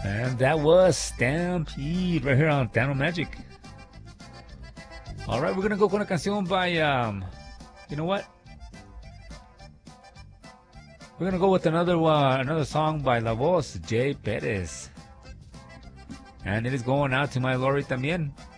And that was Stampede right here on Tano Magic. All right, we're gonna go con una canción by you know what? We're gonna go with another song by La Voz, Jay Perez. And it is going out to my Lori también.